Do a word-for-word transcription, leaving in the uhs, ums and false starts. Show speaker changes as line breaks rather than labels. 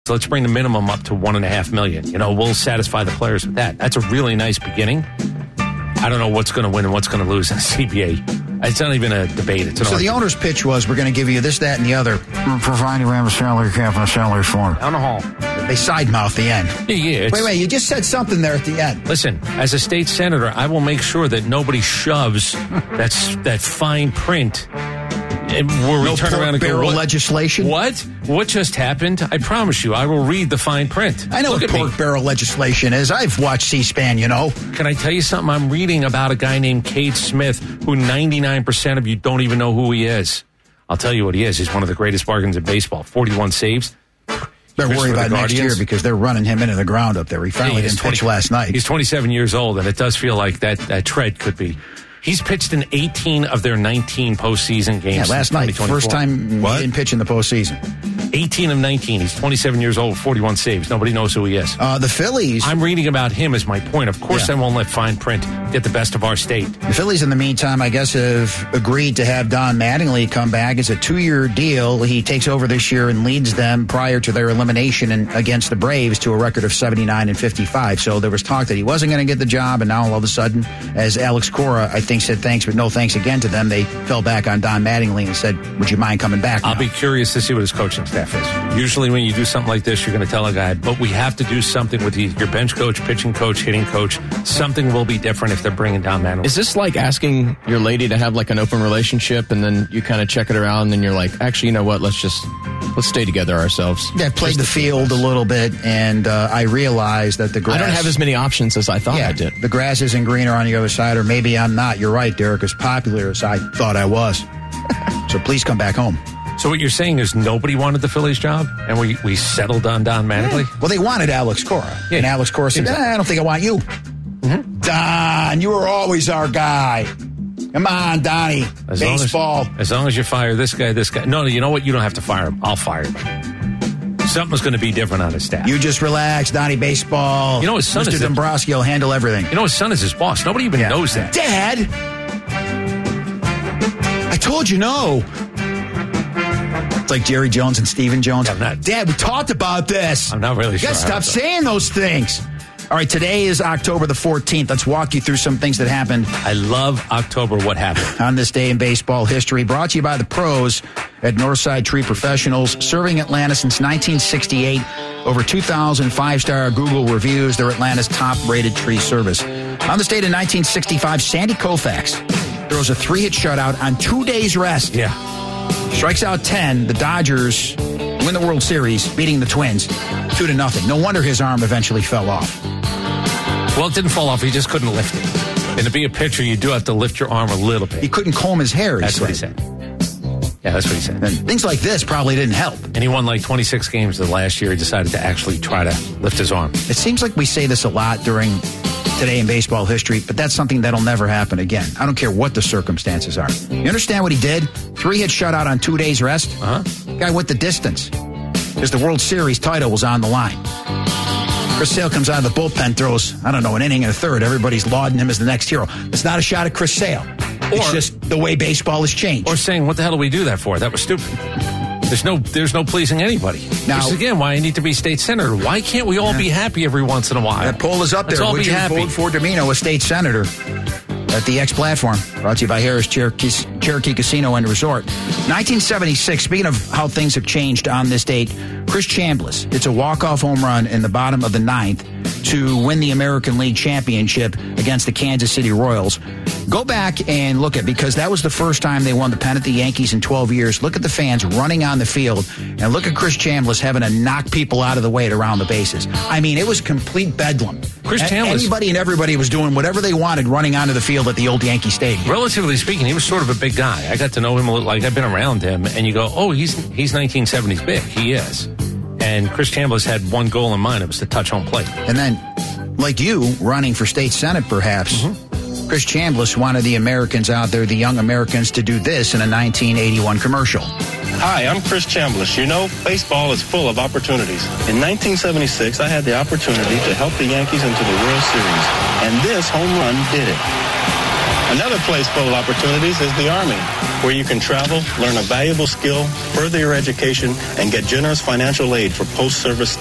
So let's bring the minimum up to one and a half million. You know, we'll satisfy the players with that. That's a really nice beginning. I don't know what's going to win and what's going to lose in the C B A. It's not even a debate. It's an
so
argument.
The owner's pitch was, we're going to give you this, that, and the other, providing we have a salary cap and a salary form.
Down the hall.
They side-mouth the end.
Yeah, yeah. It's,
wait, wait, you just said something there at the end.
Listen, as a state senator, I will make sure that nobody shoves that, that fine print where we
no
turn around and
barrel
go, what?
legislation?
What? What just happened? I promise you, I will read the fine print.
I know
Look
what
at
pork
me.
barrel legislation is. I've watched C-SPAN, you know.
Can I tell you something? I'm reading about a guy named Cade Smith, who ninety-nine percent of you don't even know who he is. I'll tell you what he is. He's one of the greatest bargains in baseball. forty-one saves.
They're
Pitched
worried
for the
about next
Guardians.
year because they're running him into the ground up there. He finally
Hey, he's
didn't pitch
twenty
last night.
He's twenty-seven years old, and it does feel like that, that tread could be. He's pitched in eighteen of their nineteen postseason games.
Yeah, last night, first time
What?
he didn't pitch in the postseason.
eighteen of nineteen. He's twenty-seven years old, forty-one saves. Nobody knows who he is.
Uh, the Phillies...
I'm reading about him as my point. Of course,
Yeah.
I won't let fine print get the best of our state.
The Phillies, in the meantime, I guess, have agreed to have Don Mattingly come back. It's a two-year deal. He takes over this year and leads them prior to their elimination in, against the Braves to a record of seventy-nine and fifty-five. So there was talk that he wasn't going to get the job, and now all of a sudden, as Alex Cora, I think, said thanks, but no thanks again to them, they fell back on Don Mattingly and said, would you mind coming back
I'll
now?
be curious to see what his coaching staff is. Usually when you do something like this, you're going to tell a guy, but we have to do something with your bench coach, pitching coach, hitting coach. Something will be different if they're bringing down Mattingly.
Is this like asking your lady to have like an open relationship and then you kind of check it around and then you're like, actually, you know what? Let's just, let's stay together ourselves.
Yeah, I played
Just
the
to-
field a little bit, and uh, I realized that the grass...
I don't have as many options as I thought
yeah,
I did.
the grass isn't greener on the other side, or maybe I'm not. You're right, Derek, as popular as I thought I was. So please come back home.
So what you're saying is nobody wanted the Phillies job, and we, we settled on Don Mattingly?
Well, they wanted Alex Cora.
Yeah.
And Alex Cora said,
Exactly.
eh, I don't think I want you. Mm-hmm. Don, you were always our guy. Come on, Donnie.
As
Baseball.
Long as, as long as you fire this guy, this guy. No, no, you know what? You don't have to fire him. I'll fire him. Something's going to be different on his staff.
You just relax, Donnie. Baseball.
You know his son
Mister
is the-
Dombrowski will handle everything.
You know, his son is his boss. Nobody even
Yeah.
knows that.
Dad! I told you no. It's like Jerry Jones and Stephen Jones.
I'm not-
Dad, we talked about this.
I'm not really
You
sure.
gotta
how
stop
it's-
saying those things. All right, today is October the fourteenth. Let's walk you through some things that happened
I love October. What happened?
on this day in baseball history. Brought to you by the pros at Northside Tree Professionals, serving Atlanta since nineteen sixty-eight. Over two thousand five-star Google reviews. They're Atlanta's top-rated tree service. On this date in nineteen sixty-five, Sandy Koufax throws a three-hit shutout on two days' rest.
Yeah.
Strikes out ten. The Dodgers win the World Series, beating the Twins two to nothing. No wonder his arm eventually fell off.
Well, it didn't fall off. He just couldn't lift it. And to be a pitcher, you do have to lift your arm a little bit.
He couldn't comb his hair. He
That's
said.
what he said. Yeah, that's what he said.
And things like this probably didn't help.
And he won like twenty-six games the last year. He decided to actually try to lift his arm.
It seems like we say this a lot during today in baseball history, but that's something that'll never happen again. I don't care what the circumstances are. You understand what he did? Three-hit shutout on two days' rest.
Uh-huh.
Guy went the distance because the World Series title was on the line. Chris Sale comes out of the bullpen, throws, I don't know, an inning and a third. Everybody's lauding him as the next hero. It's not a shot at Chris Sale. It's
Or-
just the way baseball has changed.
Or saying, what the hell do we do that for? That was stupid. There's no there's no pleasing anybody.
Now-
Which is, again, why I need to be state senator. Why can't we all be happy every once in a while?
That poll is up
Let's
there.
all
Would
be
you
happy.
vote for Domino, a state senator? At the X platform, brought to you by Harris Cherokee, Cherokee Casino and Resort. nineteen seventy-six, speaking of how things have changed on this date, Chris Chambliss hits a walk-off home run in the bottom of the ninth to win the American League Championship against the Kansas City Royals. Go back and look at, because that was the first time they won the pennant, the Yankees, in twelve years. Look at the fans running on the field, and look at Chris Chambliss having to knock people out of the way at around the bases. I mean, it was complete bedlam.
Chris
A-
Chambliss-
Anybody and everybody was doing whatever they wanted running onto the field at the old Yankee Stadium.
Relatively speaking, he was sort of a big guy. I got to know him a little, like I've been around him, and you go, oh, he's he's nineteen seventies big. He is. And Chris Chambliss had one goal in mind. It was to touch home plate.
And then, like you, running for state senate perhaps,
Mm-hmm.
Chris Chambliss wanted the Americans out there, the young Americans, to do this in a nineteen eighty-one commercial.
Hi, I'm Chris Chambliss. You know, baseball is full of opportunities. In nineteen seventy-six, I had the opportunity to help the Yankees into the World Series, and this home run did it. Another place full of opportunities is the Army, where you can travel, learn a valuable skill, further your education, and get generous financial aid for post-service